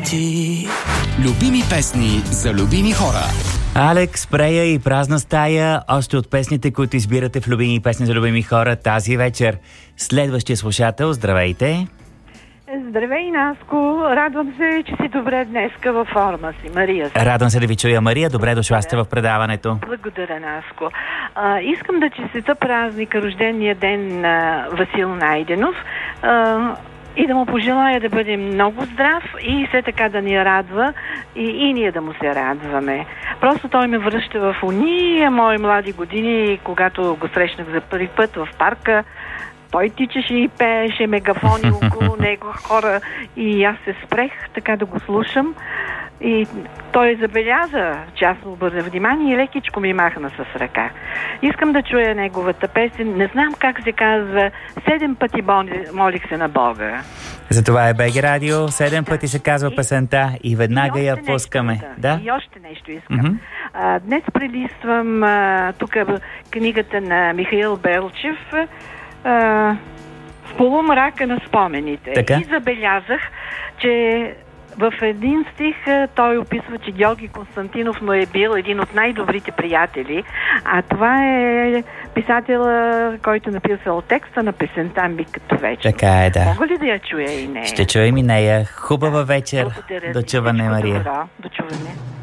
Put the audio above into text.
ти. Любими песни за любими хора. Алекс, Прея и Празна стая, още от песните, които избирате в любими песни за любими хора тази вечер. Следващия слушател, здравейте! Здравей, Наско! Радвам се, че си добре днеска във форма си. Мария. Радвам се да ви чуя, Мария. Добре дошла сте в предаването. Благодаря, Наско. Искам да честита празника, рождения ден на Васил Найденов и да му пожелая да бъде много здрав и все така да ни радва и ние да му се радваме. Просто той ме връща в уния мои млади години, когато го срещнах за първи път в парка. Той тичаше и пееше мегафони около него хора и аз се спрех така да го слушам. И той забеляза, че аз му обърна внимание и лекичко ми махна с ръка. Искам да чуя неговата песен. Не знам как се казва. 7 пъти молих се на Бога. Затова е БГ Радио. 7 пъти се казва песента и веднага я пускаме. Да? И още нещо искам. Днес прелиствам тук книгата на Михаил Белчев в полумрака на спомените. Така? И забелязах, че в един стих той описва, че Георги Константинов му е бил един от най-добрите приятели, а това е писателя, който написал текста на песента "Ми като вечер". Така е, да. Мога ли да я чуя и нея? Ще чуем и нея. Хубава вечер. Благодаря. До чуване, Мария. Добро. До чуване.